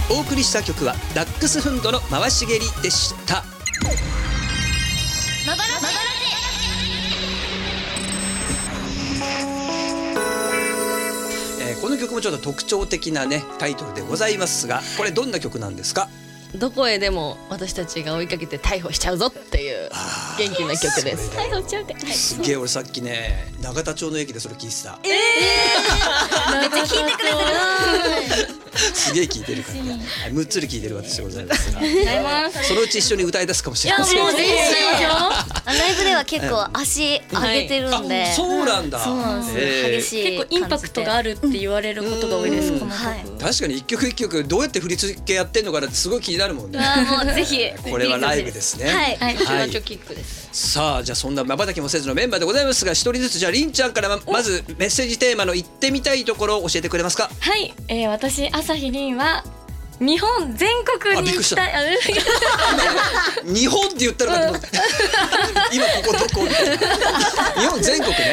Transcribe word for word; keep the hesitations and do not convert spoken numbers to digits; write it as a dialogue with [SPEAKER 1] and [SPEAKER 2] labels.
[SPEAKER 1] お送りした曲はダックスフンドの回し蹴りでした。えー、この曲もちょっと特徴的なねタイトルでございますが、これどんな曲なんですか？
[SPEAKER 2] どこへでも私たちが追いかけて逮捕しちゃうぞっていう元気な曲です。
[SPEAKER 3] 逮捕しちゃうって、はい、
[SPEAKER 1] すげえ。俺さっきね永田町の駅でそれ聞いてた。
[SPEAKER 3] えー、めっちゃ聞いてくれてる
[SPEAKER 1] すげえ聞いてるからね。むっつり聞いてる私でございますが
[SPEAKER 3] ます。
[SPEAKER 1] そのうち一緒に歌い出すかもしれません。
[SPEAKER 3] いやもうぜひライブでは結構足上げてるんで、はい、
[SPEAKER 1] そうなんだ。
[SPEAKER 3] そうなんです、えー、激しい
[SPEAKER 4] 結構インパクトがあるって言われることが多いです、この曲、
[SPEAKER 3] はい、
[SPEAKER 1] 確かに一曲一曲どうやって振り付けやってんのかなってすごい気になるもんね。
[SPEAKER 3] あもうぜひ
[SPEAKER 1] これはライブですね。
[SPEAKER 3] はい、はい、
[SPEAKER 2] こちらチョキックです。
[SPEAKER 1] さあじゃあそんな瞬きもせずのメンバーでございますが、一人ずつじゃありんちゃんから ま, まずメッセージテーマの言ってみたいところを教えてくれますか？
[SPEAKER 4] はい、えー、私朝日りんは日本全国に行きたい。
[SPEAKER 1] 日本って言ったのかと思って今ここどこみたいな。日本全国ね。